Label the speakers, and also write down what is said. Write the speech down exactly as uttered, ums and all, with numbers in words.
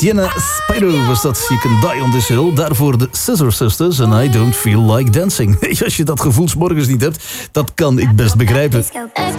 Speaker 1: Sienna Spiro was dat. You Can Die on This Hill. Daarvoor de Scissor Sisters en I Don't Feel Like Dancing. Als je dat gevoelsmorgens niet hebt, dat kan ik best begrijpen.